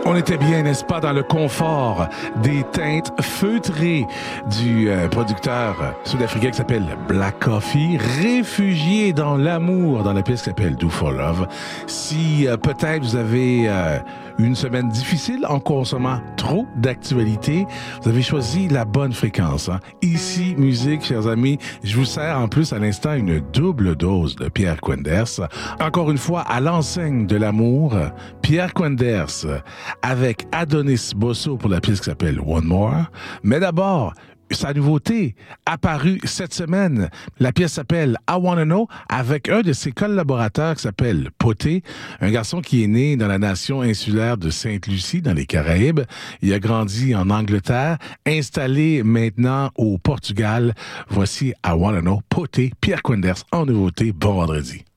On était bien, n'est-ce pas, dans le confort des teintes feutrées du producteur sud-africain qui s'appelle Black Coffee, réfugié dans l'amour, dans la pièce qui s'appelle Do For Love. Si peut-être vous avez une semaine difficile en consommant trop d'actualité, vous avez choisi la bonne fréquence. Hein? Ici, musique, chers amis, je vous sers en plus à l'instant une double dose de Pierre Quenders. Encore une fois, à l'enseigne de l'amour, Pierre Quenders avec Adonis Bosso pour la pièce qui s'appelle One More. Mais d'abord, sa nouveauté apparue cette semaine. La pièce s'appelle I Wanna Know avec un de ses collaborateurs qui s'appelle Poté, un garçon qui est né dans la nation insulaire de Sainte-Lucie, dans les Caraïbes. Il a grandi en Angleterre, installé maintenant au Portugal. Voici I Wanna Know, Poté, Pierre Quenders en nouveauté. Bon vendredi.